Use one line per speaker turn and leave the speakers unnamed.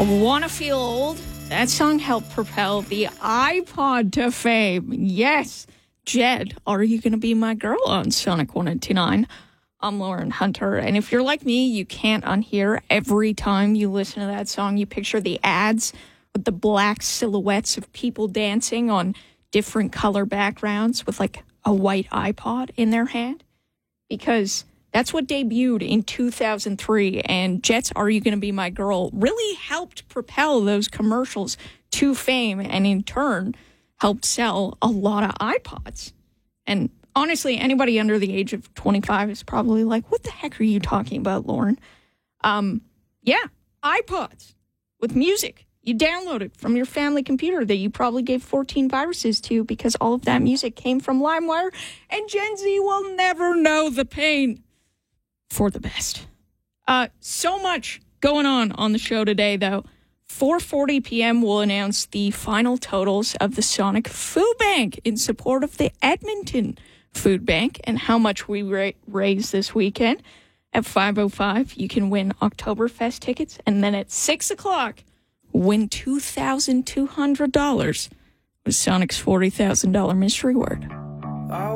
Wanna Feel Old? That song helped propel the iPod to fame. Yes. Jed, Are You Gonna Be My Girl on Sonic 102.9. I'm Lauren Hunter, and if you're like me, you can't unhear every time you listen to that song. You picture the ads with the black silhouettes of people dancing on different color backgrounds with like a white iPod in their hand, because that's what debuted in 2003, and Jet's Are You Gonna Be My Girl really helped propel those commercials to fame, and in turn helped sell a lot of iPods. And honestly, anybody under the age of 25 is probably like, what the heck are you talking about, Lauren? Yeah, iPods with music. You download it from your family computer that you probably gave 14 viruses to, because all of that music came from LimeWire, and Gen Z will never know the pain. For the best. So much going on the show today, though. 4:40 p.m. we'll announce the final totals of the Sonic Food Bank in support of the Edmonton Food Bank and how much we raised this weekend. At 5:05, you can win Oktoberfest tickets, and then at 6 o'clock, win $2,200 with Sonic's $40,000 mystery word.